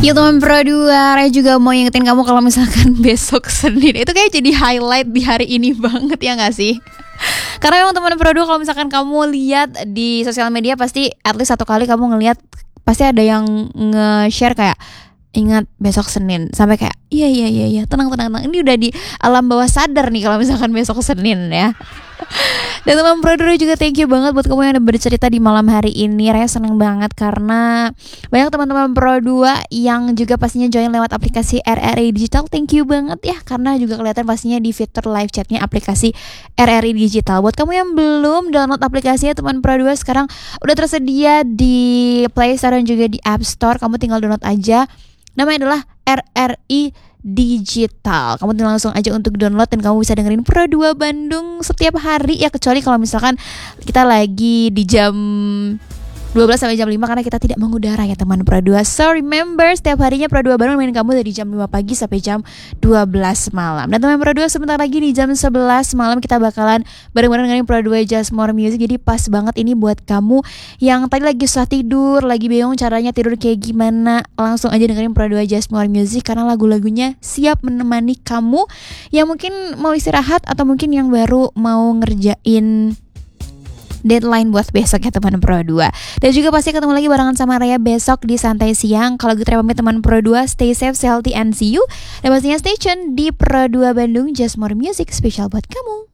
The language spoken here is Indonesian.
Ya teman Pro 2, Raya juga mau ingetin kamu kalau misalkan besok Senin itu kayak jadi highlight di hari ini banget ya gak sih? Karena memang teman Pro 2 kalau misalkan kamu lihat di sosial media pasti at least satu kali kamu ngelihat pasti ada yang nge-share kayak ingat besok Senin, sampai kayak iya tenang ini udah di alam bawah sadar nih kalau misalkan besok Senin ya. Dan teman Pro 2 juga thank you banget buat kamu yang udah bercerita di malam hari ini. Raya seneng banget karena banyak teman-teman Pro 2 yang juga pastinya join lewat aplikasi RRI Digital. Thank you banget ya, karena juga kelihatan pastinya di fitur live chatnya aplikasi RRI Digital. Buat kamu yang belum download aplikasinya teman Pro 2, sekarang udah tersedia di Play Store dan juga di App Store. Kamu tinggal download aja. Namanya adalah RRI Digital. Kamu tinggal langsung aja untuk download dan kamu bisa dengerin Pro 2 Bandung setiap hari ya, kecuali kalau misalkan kita lagi di jam 12 sampai jam 5 karena kita tidak mengudara ya teman Pro 2. So remember, setiap harinya Pro 2 Bandung nemenin kamu dari jam 5 pagi sampai jam 12 malam. Dan teman Pro 2, sebentar lagi di jam 11 malam kita bakalan bareng-bareng dengerin Pro 2 Just More Music. Jadi pas banget ini buat kamu yang tadi lagi susah tidur, lagi bingung caranya tidur kayak gimana, langsung aja dengerin Pro 2 Just More Music karena lagu-lagunya siap menemani kamu yang mungkin mau istirahat atau mungkin yang baru mau ngerjain deadline buat besok ya teman Pro 2. Dan juga pasti ketemu lagi barengan sama Raya besok di Santai Siang. Kalau gitu pamit teman Pro 2, stay safe, healthy and see you. Dan pastinya stay tune di Pro 2 Bandung Just More Music spesial buat kamu.